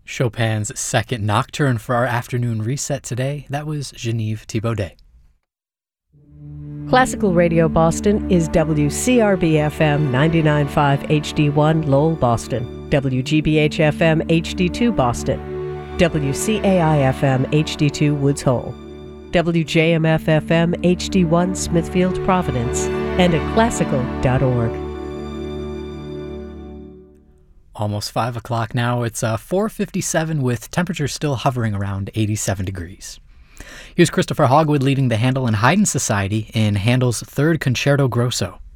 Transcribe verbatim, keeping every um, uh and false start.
Chopin's Second Nocturne for our afternoon reset today. That was Genevieve Thibaudet. Classical Radio Boston is W C R B F M ninety-nine point five H D one Lowell, Boston, W G B H F M H D two Boston, W C A I F M H D two Woods Hole, W J M F F M H D one Smithfield, Providence, and at classical dot org. Almost five o'clock now. It's uh, four fifty-seven with temperatures still hovering around eighty-seven degrees. Here's Christopher Hogwood leading the Handel and Haydn Society in Handel's Third Concerto Grosso.